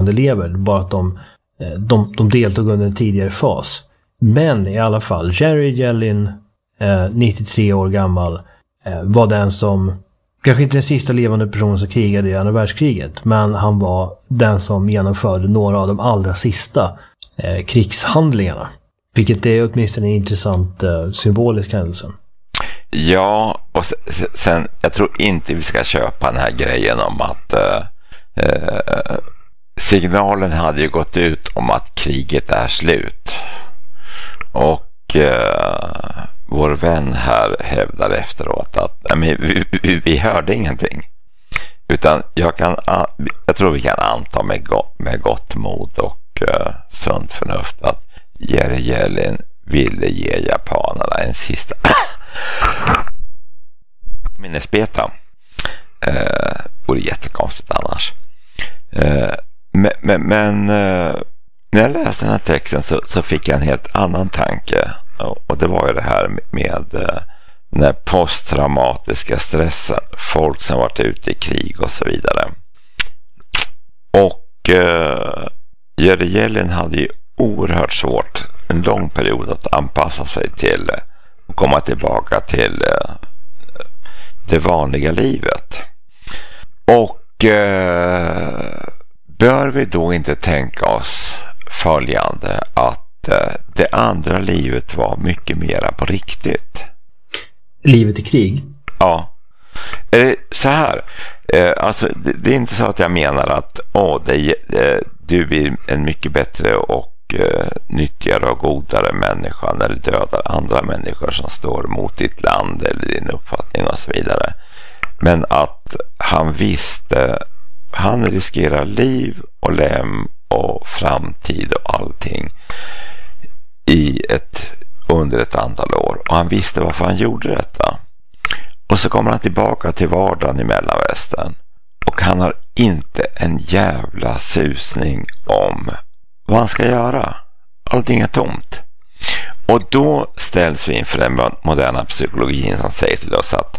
lever, bara att de deltog under en tidigare fas. Men i alla fall, Jerry Yellin, 93 år gammal, var den som, kanske inte den sista levande personen som krigade i andra världskriget, men han var den som genomförde några av de allra sista krigshandlingarna. Vilket är åtminstone en intressant symbolisk händelse. Ja, och sen jag tror inte vi ska köpa den här grejen om att signalen hade ju gått ut om att kriget är slut. Och vår vän här hävdar efteråt att vi hörde ingenting. Utan jag tror vi kan anta med gott mod och sunt förnuft att Jerry Yellin ville ge japanerna en sista minnesbeta. Vore jättekonstigt annars. Men när jag läste den här texten så fick jag en helt annan tanke. Och det var ju det här med den här posttraumatiska stressen. Folk som varit ute i krig och så vidare. Och Jerry Yellin hade ju oerhört svårt en lång period att anpassa sig till och komma tillbaka till det vanliga livet. Och bör vi då inte tänka oss följande, att det andra livet var mycket mera på riktigt? Livet i krig? Ja. Så här, alltså det är inte så att jag menar att du blir en mycket bättre och nyttigare och godare människa när du dödar andra människor som står mot ditt land eller din uppfattning och så vidare. Men att han riskerar liv och lem och framtid och allting under ett antal år. Och han visste varför han gjorde detta. Och så kommer han tillbaka till vardagen i Mellanvästern. Och han har inte en jävla susning om vad han ska göra. Allting är tomt. Och då ställs vi inför den moderna psykologin som säger till oss att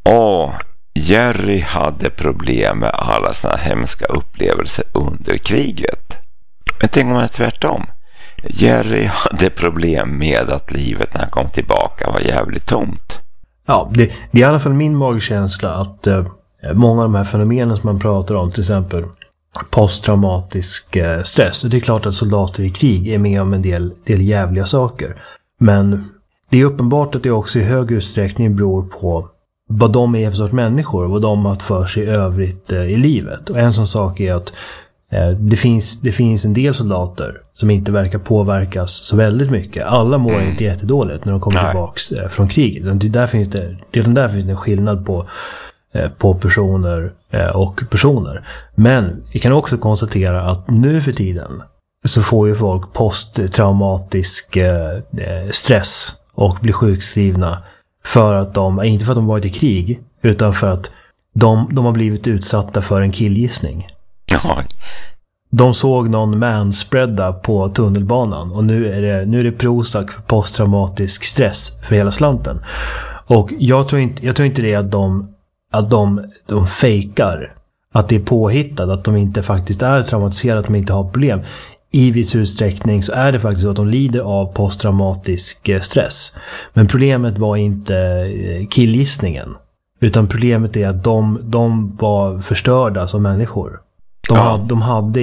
Jerry hade problem med alla såna hemska upplevelser under kriget. Men tänk om det är tvärtom. Jerry hade problem med att livet när han kom tillbaka var jävligt tomt. Ja, det är i alla fall min magkänsla att många av de här fenomenen som man pratar om, till exempel posttraumatisk stress. Det är klart att soldater i krig är med om en del jävliga saker. Men det är uppenbart att det också i hög utsträckning beror på vad de är för sorts människor och vad de har för sig i övrigt i livet. Och en sån sak är att det finns en del soldater som inte verkar påverkas så väldigt mycket. Alla mår inte jättedåligt när de kommer tillbaks från kriget. Redan där finns det en skillnad på personer och personer. Men vi kan också konstatera att nu för tiden så får ju folk posttraumatisk stress och blir sjukskrivna för att inte för att de varit i krig, utan för att de har blivit utsatta för en killgissning. Ja. De såg någon manspreada på tunnelbanan och nu är det Prozac för posttraumatisk stress för hela slanten. Och jag tror inte det är att de fejkar att det är påhittat, att de inte faktiskt är traumatiserade, att de inte har problem. I viss utsträckning så är det faktiskt så att de lider av posttraumatisk stress. Men problemet var inte killgissningen, utan problemet är att de var förstörda som människor. De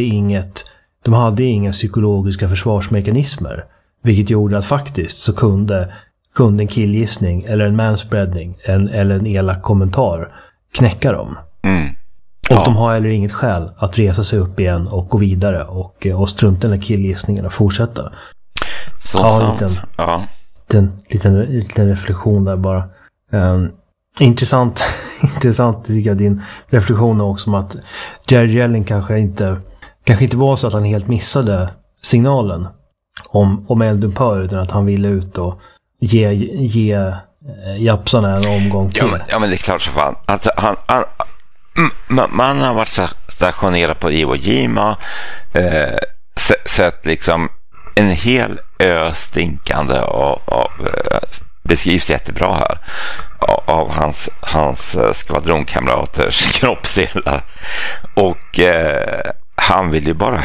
hade inga psykologiska försvarsmekanismer, vilket gjorde att faktiskt så kunde en killgissning eller en manspreading eller en elak kommentar knäcka dem. Och de har heller inget skäl att resa sig upp igen och gå vidare och strunta i killgissningen och fortsätta. Liten reflektion där bara. Intressant tycker jag din reflektion också om att Jerry Yellin kanske inte var så att han helt missade signalen om eldupphör, utan att han ville ut och ge japsarna en omgång till. Ja, men det är klart så fan. Alltså, man har varit stationerad på Iwo Jima, sett liksom en hel stinkande av beskrivs jättebra här av hans skvadronkamraters kroppsdelar, och han vill ju bara